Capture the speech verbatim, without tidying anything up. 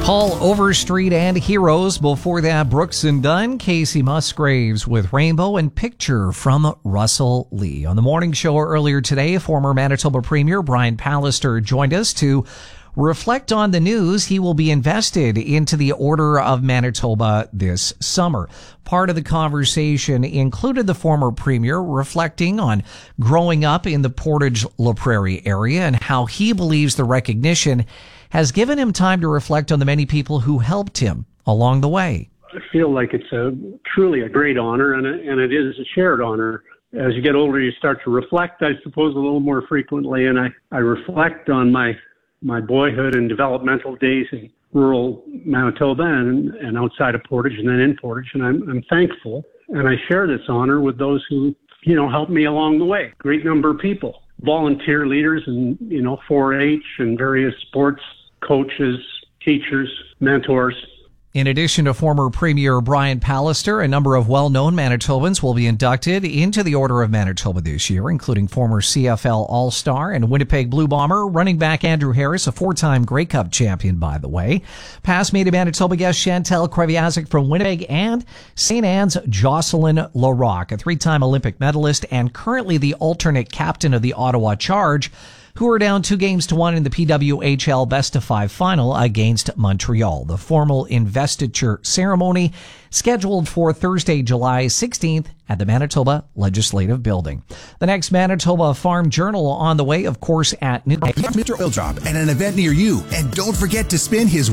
Paul Overstreet and Heroes. Before that, Brooks and Dunn, Casey Musgraves with Rainbow, and Picture from Russell Lee. On the morning show earlier today, former Manitoba Premier Brian Pallister joined us to reflect on the news. He will be invested into the Order of Manitoba this summer. Part of the conversation included the former premier reflecting on growing up in the Portage-La Prairie area and how he believes the recognition has given him time to reflect on the many people who helped him along the way. I feel like it's a truly a great honor, and, a, and it is a shared honor. As you get older, you start to reflect, I suppose, a little more frequently, and I, I reflect on my my boyhood and developmental days in rural Manitoba and, and outside of Portage and then in Portage, and I'm, I'm thankful. And I share this honor with those who, you know, helped me along the way. Great number of people, volunteer leaders and, you know, four H and various sports coaches, teachers, mentors. In addition to former Premier Brian Pallister, a number of well-known Manitobans will be inducted into the Order of Manitoba this year, including former C F L All-Star and Winnipeg Blue Bomber running back Andrew Harris, a four-time Grey Cup champion, by the way. Past Media Manitoba guest Chantal Kreviazuk from Winnipeg, and Saint Anne's Jocelyn Larocque, a three-time Olympic medalist and currently the alternate captain of the Ottawa Charge, who are down two games to one in the P W H L Best of Five final against Montreal. The formal investiture ceremony scheduled for Thursday, July sixteenth at the Manitoba Legislative Building. The next Manitoba Farm Journal on the way, of course, at noon. Mister Oil Drop at an event near you. And don't forget to spin his